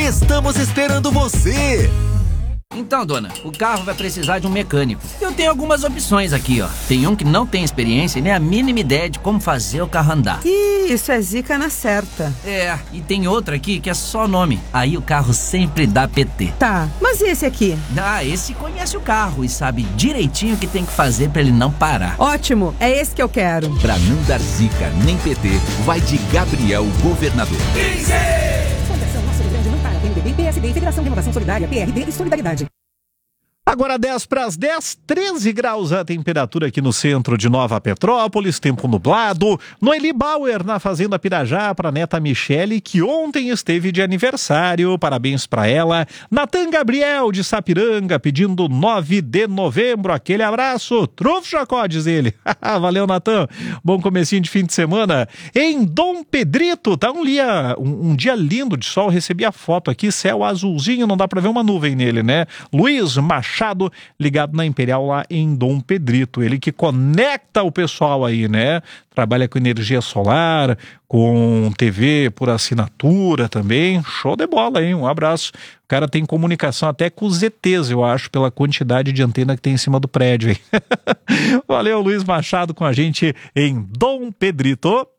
Estamos esperando você! Então, dona, o carro vai precisar de um mecânico. Eu tenho algumas opções aqui, ó. Tem um que não tem experiência e nem a mínima ideia de como fazer o carro andar. Ih, isso é zica na certa. É, e tem outro aqui que é só nome. Aí o carro sempre dá PT. Tá, mas e esse aqui? Ah, esse conhece o carro e sabe direitinho o que tem que fazer pra ele não parar. Ótimo, é esse que eu quero. Pra não dar zica nem PT, vai de Gabriel Governador. Fundação Nosso Rio Grande não para. PMDB, PSD, Federação de Inovação Solidária, PRD e Solidariedade. Agora 10 para as 10, 13 graus a temperatura aqui no centro de Nova Petrópolis, tempo nublado. Noeli Bauer na Fazenda Pirajá para a neta Michele, que ontem esteve de aniversário. Parabéns para ela. Natan Gabriel de Sapiranga pedindo 9 de novembro. Aquele abraço. Trufo Jacó, diz ele. Valeu, Natan. Bom comecinho de fim de semana. Em Dom Pedrito, tá um dia lindo de sol. Recebi a foto aqui, céu azulzinho, não dá para ver uma nuvem nele, né? Luiz Machado ligado na Imperial lá em Dom Pedrito, ele que conecta o pessoal aí, né? Trabalha com energia solar, com TV por assinatura também, show de bola, hein? Um abraço. O cara tem comunicação até com os ETs, eu acho, pela quantidade de antena que tem em cima do prédio, hein? Valeu, Luiz Machado com a gente em Dom Pedrito.